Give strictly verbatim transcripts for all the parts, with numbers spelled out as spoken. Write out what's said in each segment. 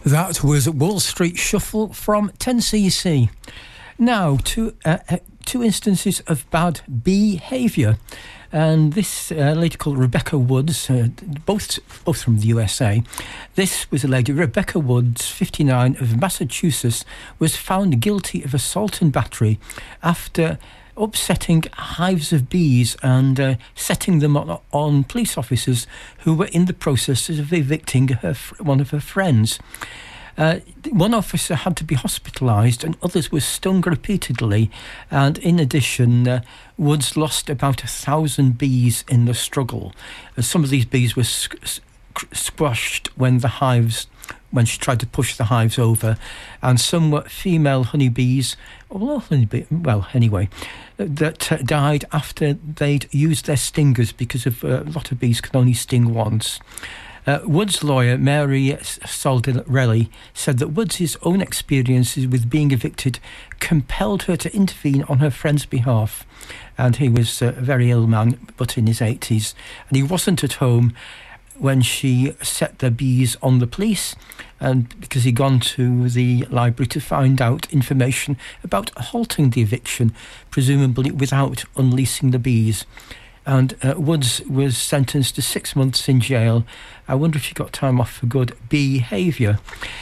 That was Wall Street Shuffle from ten C C. Now, two, uh, uh, two instances of bad behaviour. And this uh, lady called Rebecca Woods, uh, both both from the U S A. This was a lady, Rebecca Woods, fifty-nine, of Massachusetts, was found guilty of assault and battery after upsetting hives of bees and uh, setting them on, on police officers who were in the process of evicting her, one of her friends. Uh, one officer had to be hospitalised and others were stung repeatedly, and in addition uh, Woods lost about a thousand bees in the struggle. Uh, some of these bees were sc- squashed when the hives when she tried to push the hives over, and some were female honeybees, well, honeybee, well anyway, that uh, died after they'd used their stingers, because of uh, a lot of bees can only sting once. Uh, Woods' lawyer, Mary Soldarelli, said that Woods' own experiences with being evicted compelled her to intervene on her friend's behalf. And he was a very ill man, but in his eighties. And he wasn't at home when she set the bees on the police, and because he'd gone to the library to find out information about halting the eviction, presumably without unleashing the bees. And uh, Woods was sentenced to six months in jail. I wonder if she got time off for good behaviour.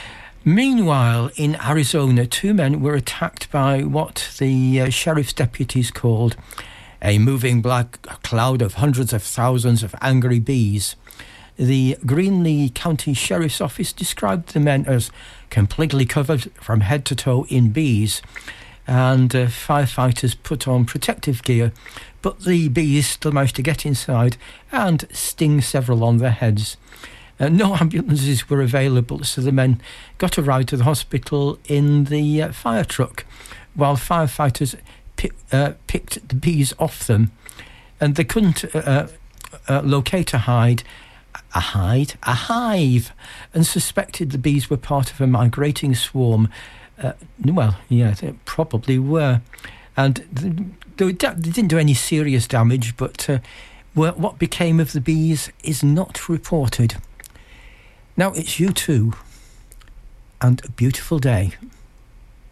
Meanwhile, in Arizona, two men were attacked by what the uh, sheriff's deputies called a moving black cloud of hundreds of thousands of angry bees. The Greenlee County Sheriff's Office described the men as completely covered from head to toe in bees, and uh, firefighters put on protective gear, but the bees still managed to get inside and sting several on their heads. Uh, no ambulances were available, so the men got a ride to the hospital in the uh, fire truck, while firefighters pi- uh, picked the bees off them, and they couldn't uh, uh, locate a hide, a hide, a hive, and suspected the bees were part of a migrating swarm. Uh, well, yeah, they probably were. And they, they didn't do any serious damage, but uh, what became of the bees is not reported. Now it's U two, and a beautiful day.